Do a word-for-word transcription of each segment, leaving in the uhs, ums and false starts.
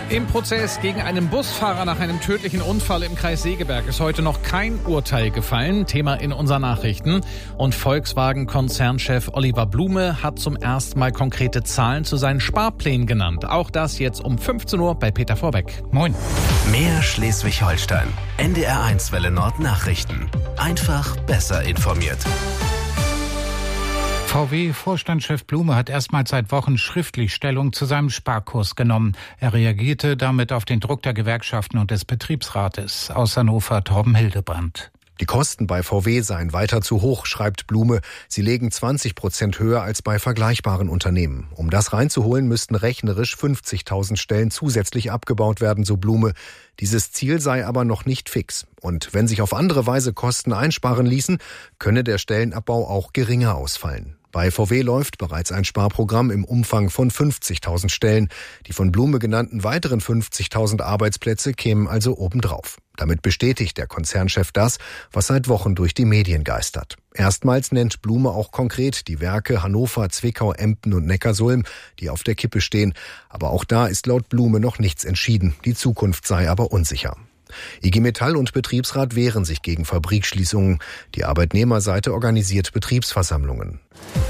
Im Prozess gegen einen Busfahrer nach einem tödlichen Unfall im Kreis Segeberg ist heute noch kein Urteil gefallen. Thema in unseren Nachrichten. Und Volkswagen-Konzernchef Oliver Blume hat zum ersten Mal konkrete Zahlen zu seinen Sparplänen genannt. Auch das jetzt um fünfzehn Uhr bei Peter Vorbeck. Moin. Mehr Schleswig-Holstein. N D R eins Welle Nord Nachrichten. Einfach besser informiert. V W-Vorstandschef Blume hat erstmals seit Wochen schriftlich Stellung zu seinem Sparkurs genommen. Er reagierte damit auf den Druck der Gewerkschaften und des Betriebsrates. Aus Hannover Torben Hildebrand. Die Kosten bei V W seien weiter zu hoch, schreibt Blume. Sie legen zwanzig Prozent höher als bei vergleichbaren Unternehmen. Um das reinzuholen, müssten rechnerisch fünfzigtausend Stellen zusätzlich abgebaut werden, so Blume. Dieses Ziel sei aber noch nicht fix. Und wenn sich auf andere Weise Kosten einsparen ließen, könne der Stellenabbau auch geringer ausfallen. Bei V W läuft bereits ein Sparprogramm im Umfang von fünfzigtausend Stellen. Die von Blume genannten weiteren fünfzigtausend Arbeitsplätze kämen also obendrauf. Damit bestätigt der Konzernchef das, was seit Wochen durch die Medien geistert. Erstmals nennt Blume auch konkret die Werke Hannover, Zwickau, Emden und Neckarsulm, die auf der Kippe stehen. Aber auch da ist laut Blume noch nichts entschieden. Die Zukunft sei aber unsicher. I G Metall und Betriebsrat wehren sich gegen Fabrikschließungen. Die Arbeitnehmerseite organisiert Betriebsversammlungen.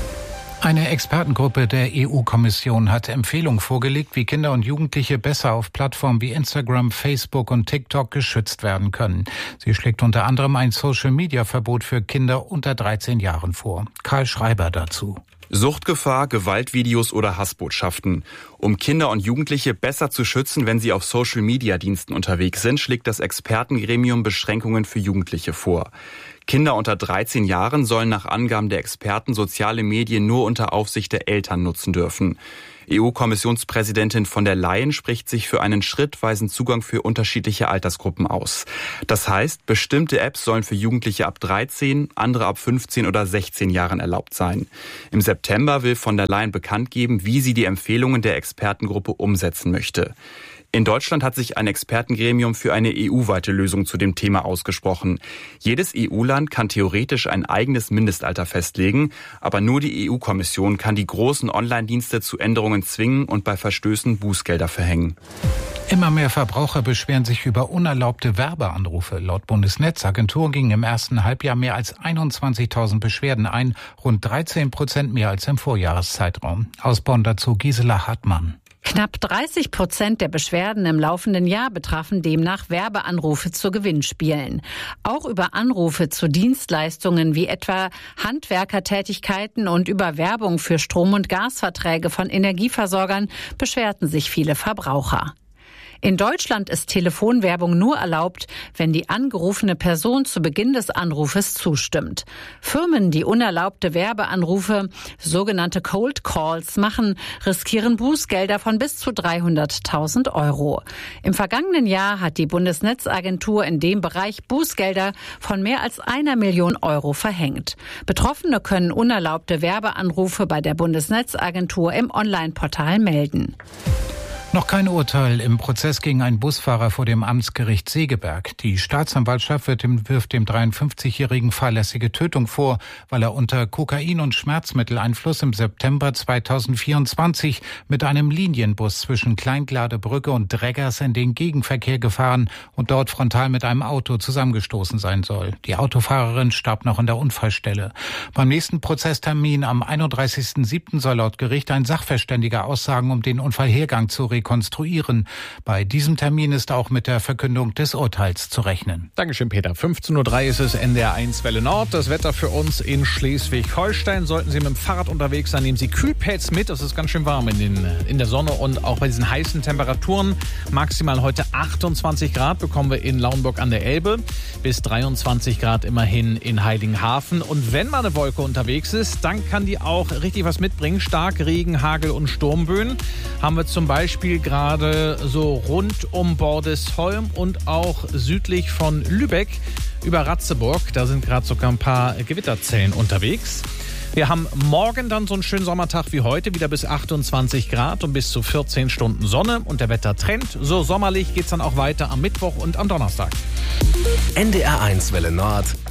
Eine Expertengruppe der E U-Kommission hat Empfehlungen vorgelegt, wie Kinder und Jugendliche besser auf Plattformen wie Instagram, Facebook und TikTok geschützt werden können. Sie schlägt unter anderem ein Social-Media-Verbot für Kinder unter dreizehn Jahren vor. Karl Schreiber dazu. Suchtgefahr, Gewaltvideos oder Hassbotschaften. Um Kinder und Jugendliche besser zu schützen, wenn sie auf Social-Media-Diensten unterwegs sind, schlägt das Expertengremium Beschränkungen für Jugendliche vor. Kinder unter dreizehn Jahren sollen nach Angaben der Experten soziale Medien nur unter Aufsicht der Eltern nutzen dürfen. E U-Kommissionspräsidentin von der Leyen spricht sich für einen schrittweisen Zugang für unterschiedliche Altersgruppen aus. Das heißt, bestimmte Apps sollen für Jugendliche ab dreizehn, andere ab fünfzehn oder sechzehn Jahren erlaubt sein. Im September will von der Leyen bekannt geben, wie sie die Empfehlungen der Expertengruppe umsetzen möchte. In Deutschland hat sich ein Expertengremium für eine E U-weite Lösung zu dem Thema ausgesprochen. Jedes E U-Land kann theoretisch ein eigenes Mindestalter festlegen, aber nur die E U-Kommission kann die großen Online-Dienste zu Änderungen zwingen und bei Verstößen Bußgelder verhängen. Immer mehr Verbraucher beschweren sich über unerlaubte Werbeanrufe. Laut Bundesnetzagentur gingen im ersten Halbjahr mehr als einundzwanzigtausend Beschwerden ein, rund dreizehn Prozent mehr als im Vorjahreszeitraum. Aus Bonn dazu Gisela Hartmann. Knapp dreißig Prozent der Beschwerden im laufenden Jahr betrafen demnach Werbeanrufe zu Gewinnspielen. Auch über Anrufe zu Dienstleistungen wie etwa Handwerkertätigkeiten und über Werbung für Strom- und Gasverträge von Energieversorgern beschwerten sich viele Verbraucher. In Deutschland ist Telefonwerbung nur erlaubt, wenn die angerufene Person zu Beginn des Anrufes zustimmt. Firmen, die unerlaubte Werbeanrufe, sogenannte Cold Calls, machen, riskieren Bußgelder von bis zu dreihunderttausend Euro. Im vergangenen Jahr hat die Bundesnetzagentur in dem Bereich Bußgelder von mehr als einer Million Euro verhängt. Betroffene können unerlaubte Werbeanrufe bei der Bundesnetzagentur im Online-Portal melden. Noch kein Urteil im Prozess gegen einen Busfahrer vor dem Amtsgericht Segeberg. Die Staatsanwaltschaft wird dem, wirft dem dreiundfünfzigjährigen fahrlässige Tötung vor, weil er unter Kokain- und Schmerzmitteleinfluss im September zweitausendvierundzwanzig mit einem Linienbus zwischen Kleingladebrücke und Dreggers in den Gegenverkehr gefahren und dort frontal mit einem Auto zusammengestoßen sein soll. Die Autofahrerin starb noch an der Unfallstelle. Beim nächsten Prozesstermin am einunddreißigsten siebten soll laut Gericht ein Sachverständiger aussagen, um den Unfallhergang zu rekonstruieren. Bei diesem Termin ist auch mit der Verkündung des Urteils zu rechnen. Dankeschön, Peter. fünfzehn Uhr drei ist es, N D R eins Welle Nord. Das Wetter für uns in Schleswig-Holstein. Sollten Sie mit dem Fahrrad unterwegs sein, nehmen Sie Kühlpads mit. Das ist ganz schön warm in, den, in der Sonne und auch bei diesen heißen Temperaturen. Maximal heute achtundzwanzig Grad bekommen wir in Lauenburg an der Elbe. Bis dreiundzwanzig Grad immerhin in Heiligenhafen. Und wenn mal eine Wolke unterwegs ist, dann kann die auch richtig was mitbringen. Stark Regen, Hagel und Sturmböen haben wir zum Beispiel gerade so rund um Bordesholm und auch südlich von Lübeck über Ratzeburg. Da sind gerade sogar ein paar Gewitterzellen unterwegs. Wir haben morgen dann so einen schönen Sommertag wie heute, wieder bis achtundzwanzig Grad und bis zu vierzehn Stunden Sonne. Und der Wettertrend, so sommerlich, geht's dann auch weiter am Mittwoch und am Donnerstag. N D R eins Welle Nord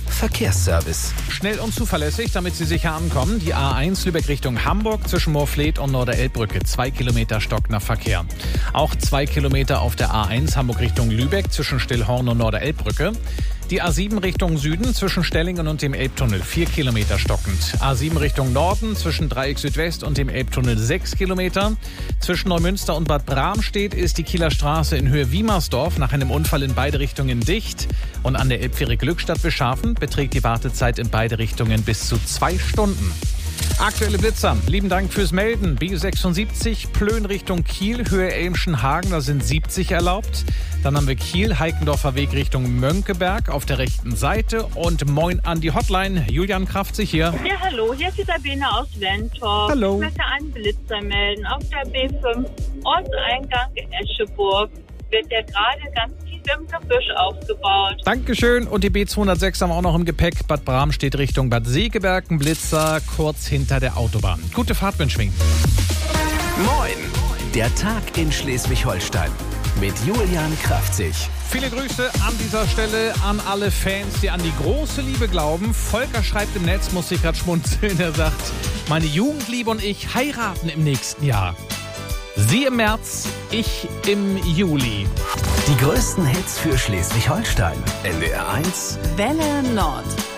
Verkehrsservice. Schnell und zuverlässig, damit Sie sicher ankommen. Die A eins Lübeck Richtung Hamburg zwischen Moorfleet und Norderelbbrücke. Zwei Kilometer stockender Verkehr. Auch zwei Kilometer auf der A eins Hamburg Richtung Lübeck zwischen Stillhorn und Norderelbbrücke. Die A sieben Richtung Süden zwischen Stellingen und dem Elbtunnel. Vier Kilometer stockend. A sieben Richtung Norden zwischen Dreieck Südwest und dem Elbtunnel. Sechs Kilometer. Zwischen Neumünster und Bad Bramstedt ist die Kieler Straße in Höhe Wiemersdorf nach einem Unfall in beide Richtungen dicht. Und an der Elbfähre Glückstadt Beschafen beträgt die Wartezeit in beide Richtungen bis zu zwei Stunden. Aktuelle Blitzer. Lieben Dank fürs Melden. B sechsundsiebzig, Plön Richtung Kiel, Höhe Elmschenhagen, da sind siebzig erlaubt. Dann haben wir Kiel, Heikendorfer Weg Richtung Mönckeberg auf der rechten Seite. Und moin an die Hotline. Julian Kraftzig hier. Ja, hallo, hier ist die Sabine aus Wentorf. Hallo. Ich möchte einen Blitzer melden. Auf der B fünf Ortseingang in Escheburg wird der gerade ganz tief im Gebüsch aufgebaut. Dankeschön. Und die B zweihundertsechs haben wir auch noch im Gepäck. Bad Bramstedt Richtung Bad Segeberg. Ein Blitzer kurz hinter der Autobahn. Gute Fahrt wünschen wir. Moin, der Tag in Schleswig-Holstein mit Julian Kraftzig. Viele Grüße an dieser Stelle an alle Fans, die an die große Liebe glauben. Volker schreibt im Netz, muss ich gerade schmunzeln. Er sagt, meine Jugendliebe und ich heiraten im nächsten Jahr. Sie im März, ich im Juli. Die größten Hits für Schleswig-Holstein. N D R eins Welle Nord.